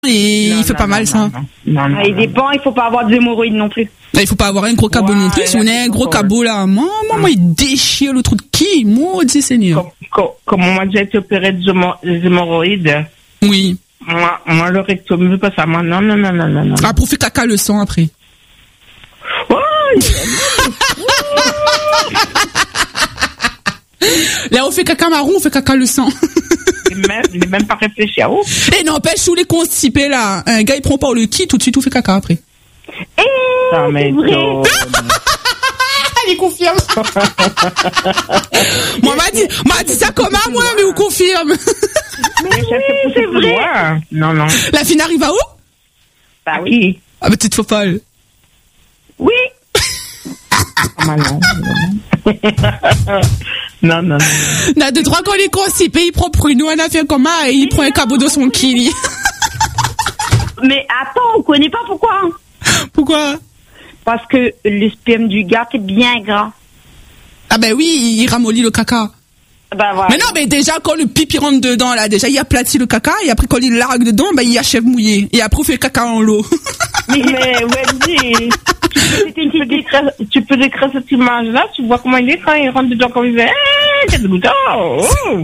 et il fait pas mal ça. Non. Il dépend, il faut pas avoir d'hémorroïdes non plus. Il faut pas avoir un gros cabot non plus. Si on a un gros cabot là, maman, il déchire le trou de qui? Maudit Seigneur. Comme on m'a déjà été opéré des hémorroïdes. Oui. Moi, le rectum, je veux pas ça. Moi, non. Ah, pour faire caca le sang après. Là, on fait caca marron, on fait caca le sang. Il n'est même pas réfléchi à où. Et n'empêche, tous les constipés là, un gars il prend par le qui, tout de suite, on fait caca après. Ça m'étonne. Elle confirme. Moi, m'a dit ça comme à moi, mais on confirme. Mais c'est vrai. Non. La fine arrive à où? Bah oui. Ah, mais petite folle. Oui. Non. N'a de droit qu'on les constipés, il prend Pruno, un affaire comme ça, et il prend un cabot de son kili. Mais attends, on connaît pas pourquoi. Pourquoi? Parce que le sperme du gars est bien gras. Ah ben oui, il ramollit le caca. Bah voilà. Mais non, mais déjà, quand le pipi rentre dedans, là, déjà, il aplatit le caca, et après, quand il largue dedans, ben, il achève mouillé. Et après, on fait caca en l'eau. Mais Wendy, tu peux décrire cette image-là, tu vois comment il est quand il rentre dedans, comme il fait, quel bouton,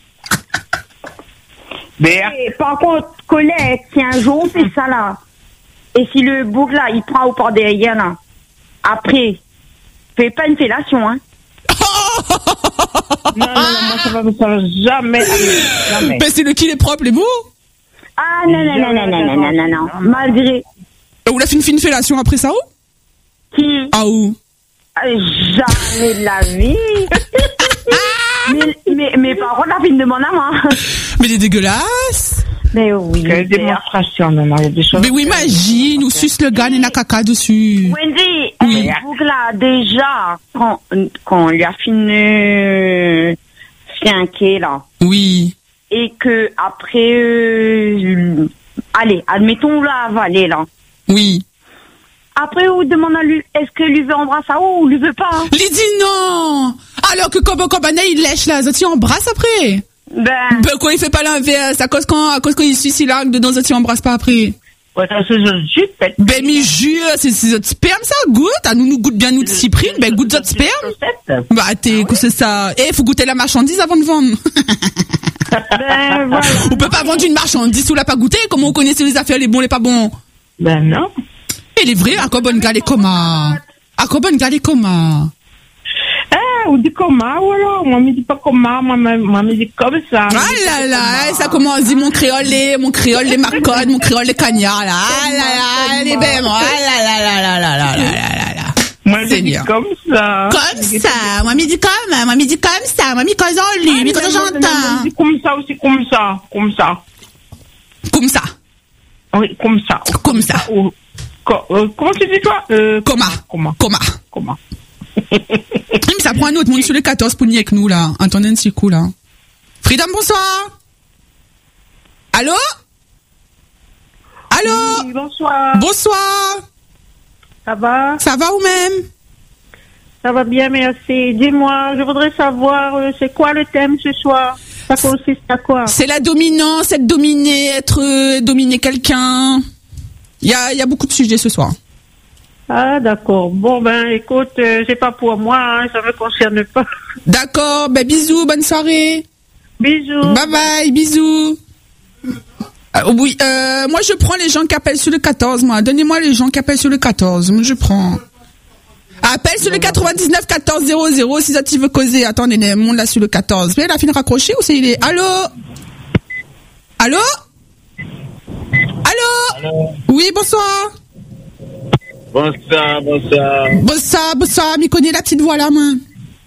Mais par contre, Colette, si un jour on fait ça là, et si le bouc là, il prend au port derrière là, après, fais pas une fellation, hein. Non, moi ça va jamais. Mais c'est le qui est propre, les mots. Ah non. Malgré. Ou la fine fellation après ça, où? Qui? Ah, où? Jamais de la vie. mais par contre, la fine de mon amant. Mais il est dégueulasse. Mais oui. Il y a des démonstrations, non, il y a des choses. Mais oui, imagine, ou suce le gars et n'a caca dessus. Wendy, oui. Donc là, déjà, quand on lui a fini fianqué, là. Oui. Et que après, allez, admettons, là, avalé, là. Oui. Après, on demande à lui, est-ce que lui veut embrasser ou lui veut pas? Hein? Il dit non. Alors que Kobo Kobana, il lèche là, Zoti embrasse après. Ben, quand il fait pas l'inverse, à cause quand il suce, il largue dedans, Zoti embrasse pas après. Ouais, ça c'est juste. Ben, mais jure, c'est notre sperme, ça, goûte. Ah, nous goûte bien, nous, de cyprine. Ben, goûte notre sperme. Bah, c'est ça. Faut goûter la marchandise avant de vendre. Ben, voilà. On peut pas vendre une marchandise où l'a pas goûté. Comment on connaît les affaires, les bons, les pas bons? Ben, non. Et les vrais, à quoi bonne gale comment? Ou dit comment, voilà. Moi, me dit pas comment, moi, me dit comme ça. Ah là là, ça commence, dit mon créole, les marcottes, mon créole, les cagnards, là. Ah là là, les bêmes, ah là. Moi, je dis comme ça. Comme ça. Moi, me dit comme ça. Moi, me cause en lui, mais quand j'entends. Comme ça aussi, comme ça. Comme ça. Oui, comme ça. Comme ça. Comment tu dis toi? Comment. Mais ça prend un autre monde sur les 14 pour nier avec nous, là. Attendez un petit coup, là. Freedom, bonsoir. Allô? Oui, bonsoir. Bonsoir. Ça va? Ça va ou même? Ça va bien, merci. Dis-moi, je voudrais savoir, c'est quoi le thème ce soir? Ça consiste à quoi? C'est la dominance, dominer quelqu'un. Il y a beaucoup de sujets ce soir. Ah, d'accord. Bon, ben, écoute, c'est pas pour moi, hein, ça me concerne pas. D'accord, ben, bisous, bonne soirée. Bisous. Bye bye, bisous. Oui, moi, je prends les gens qui appellent sur le 14, moi. Donnez-moi les gens qui appellent sur le 14. Moi, je prends. Appelle sur le 99 14 00 si ça tu veux causer. Attendez, le monde là sur le 14. Mais la fine raccrochée ou c'est il est? Allô? Oui, bonsoir. Bonsoir, m'y connais la petite voix là, moi.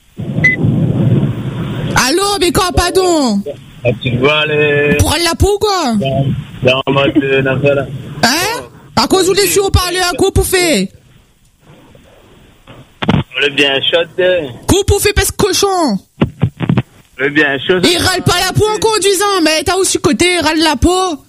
Allô, mais quoi, pardon? La petite voix, pour aller la peau, quoi? Dans le mode hein? À cause où les sur parler à quoi pour faire? Le bien chaud. Quoi pour faire parce que cochon? Le bien chaud. Il râle pas la peau en conduisant, mais t'as aussi côté, il râle la peau.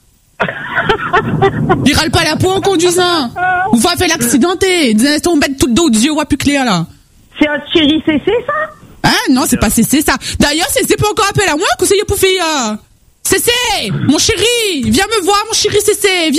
Il râle pas la peau en conduisant. Vous faites l'accidenté. Des instants, on met tout d'autres yeux, plus clair là. C'est un chéri CC ça? Hein? Non, c'est pas CC ça. D'ailleurs, CC peut encore appeler à moi, conseiller pour faire. Cécé, mon chéri, viens me voir, mon chéri Cécé.